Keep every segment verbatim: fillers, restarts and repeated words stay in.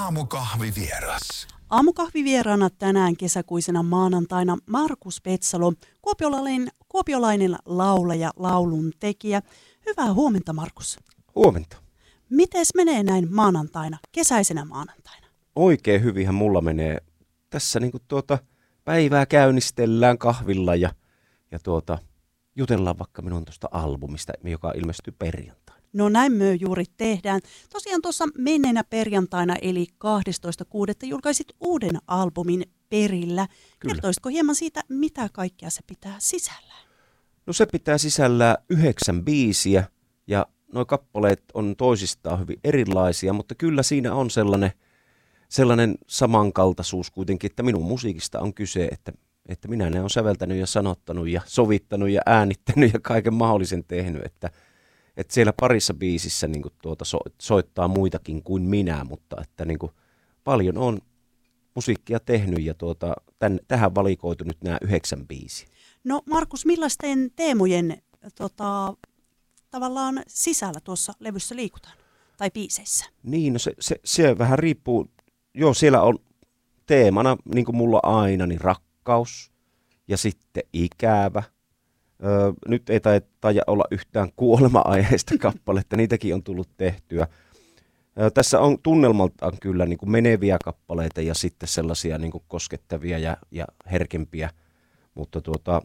Aamukahvivieras. Aamukahvivieraana tänään kesäkuisena maanantaina Markus Petsalo, kuopiolainen, kuopiolainen laulaja, laulun tekijä. Hyvää huomenta, Markus. Huomenta. Mites menee näin maanantaina, kesäisenä maanantaina? Oikein hyvinhän mulla menee. Tässä niinku tuota päivää käynnistellään kahvilla ja, ja tuota, jutellaan vaikka minun tuosta albumista, joka ilmestyy perjantaina. No näin myö juuri tehdään. Tosiaan tuossa menneenä perjantaina eli kahdestoista kuudetta julkaisit uuden albumin Perillä. Kyllä. Kertoisitko hieman siitä, mitä kaikkea se pitää sisällään? No se pitää sisällään yhdeksän biisiä ja nuo kappaleet on toisistaan hyvin erilaisia, mutta kyllä siinä on sellainen, sellainen samankaltaisuus kuitenkin, että minun musiikista on kyse, että, että minä ne on säveltänyt ja sanottanut ja sovittanut ja äänittänyt ja kaiken mahdollisen tehnyt, että Että siellä parissa biisissä niin kuin tuota so, soittaa muitakin kuin minä, mutta että niin kuin paljon on musiikkia tehnyt ja tuota, tämän, tähän valikoitu nyt nämä yhdeksän biisiä. No Markus, millaisten teemojen tota, tavallaan sisällä tuossa levyssä liikutaan tai biiseissä? Niin, no se, se, se vähän riippuu. Joo, siellä on teemana, niin kuin mulla aina, niin rakkaus ja sitten ikävä. Öö, nyt ei taida olla yhtään kuolema-aiheista kappaletta, niitäkin on tullut tehtyä. Öö, tässä on tunnelmaltaan kyllä niin kuin meneviä kappaleita ja sitten sellaisia niin kuin koskettavia ja, ja herkempiä, mutta tuota,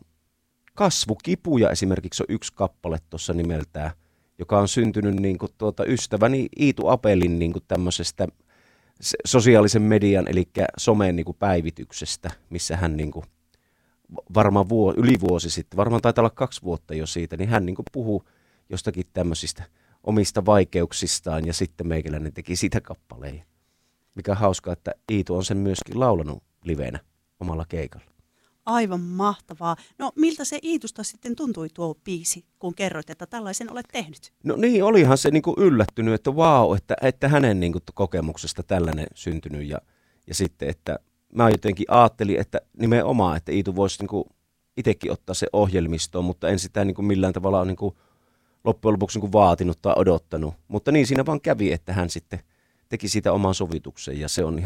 kasvukipuja esimerkiksi on yksi kappale tuossa nimeltään, joka on syntynyt niin kuin tuota ystäväni Iitu Apelin niin kuin tämmöisestä sosiaalisen median eli somen niin kuin päivityksestä, missä hän niin kuin varmaan vuo, yli vuosi sitten, varmaan taitaa olla kaksi vuotta jo siitä, niin hän niin kuin puhuu jostakin tämmöisistä omista vaikeuksistaan ja sitten meikäläinen teki sitä kappaleen. Mikä on hauskaa, että Iitu on sen myöskin laulanut livenä omalla keikalla. Aivan mahtavaa. No miltä se Iitusta sitten tuntui tuo biisi, kun kerroit, että tällaisen olet tehnyt? No niin, olihan se niin kuin yllättynyt, että vau, että, että hänen niin kuin kokemuksesta tällainen syntynyt ja, ja sitten, että mä jotenkin ajattelin, että nimenomaan, että Iitu voisi niin kuin itsekin ottaa se ohjelmistoon, mutta en sitä niin kuin millään tavalla ole niin kuin loppujen lopuksi niin kuin vaatinut tai odottanut. Mutta niin siinä vaan kävi, että hän sitten teki siitä oman sovituksen ja se on ihan